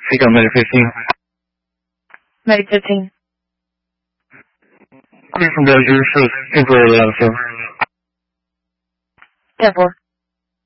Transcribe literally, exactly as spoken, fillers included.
Fica on May fifteenth. May fifteenth. Clear from Badger, so temporarily out of service. ten four.